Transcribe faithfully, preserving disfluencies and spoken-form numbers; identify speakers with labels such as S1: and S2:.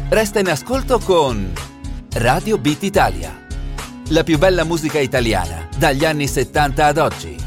S1: Resta in ascolto con Radio Beat Italia. La più bella musica italiana dagli anni settanta ad oggi.